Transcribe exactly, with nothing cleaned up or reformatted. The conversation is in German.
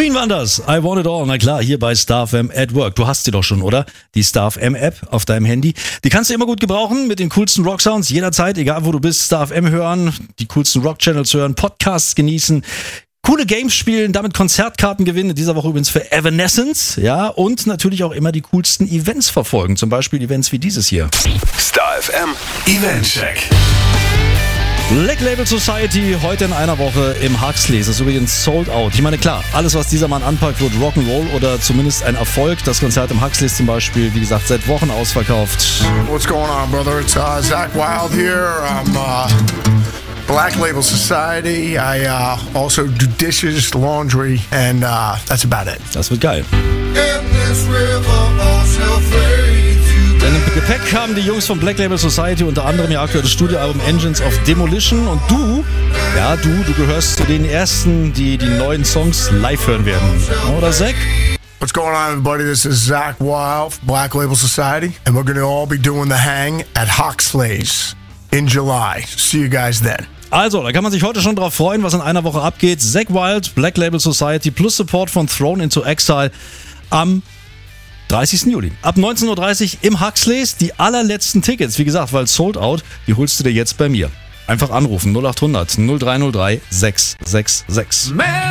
Queen waren das. I want it all. Na klar, hier bei Star F M at Work. Du hast sie doch schon, oder? Die Star F M App auf deinem Handy. Die kannst du immer gut gebrauchen mit den coolsten Rock-Sounds. Jederzeit, egal wo du bist, Star F M hören, die coolsten Rock-Channels hören, Podcasts genießen, coole Games spielen, damit Konzertkarten gewinnen. In dieser Woche übrigens für Evanescence. Ja, und natürlich auch immer die coolsten Events verfolgen. Zum Beispiel Events wie dieses hier. Star F M Event Check. Black Label Society heute in einer Woche im Huxleys. Das ist übrigens sold out. Ich meine, klar, alles, was dieser Mann anpackt, wird Rock'n'Roll oder zumindest ein Erfolg. Das Konzert im Huxleys zum Beispiel, wie gesagt, seit Wochen ausverkauft. What's going on, brother? It's uh, Zach Wild here. I'm uh, Black Label Society. I uh, also do dishes, laundry, and uh, that's about it. Das wird geil. In this river all shall fade. Denn im Gepäck haben die Jungs von Black Label Society unter anderem ihr aktuelles Studioalbum Engines of Demolition. Und du, ja du, du gehörst zu den Ersten, die die neuen Songs live hören werden. Oder Zach? What's going on, everybody? This is Zach Wild, Black Label Society, and we're going to all be doing the hang at Huxleys in July. See you guys then. Also, da kann man sich heute schon drauf freuen, was in einer Woche abgeht. Zach Wild, Black Label Society plus Support von Thrown into Exile am dreißigsten Juli. Ab neunzehn Uhr dreißig im Huxleys. Die allerletzten Tickets, wie gesagt, weil sold out, die holst du dir jetzt bei mir. Einfach anrufen null acht hundert null drei null drei sechs sechs sechs.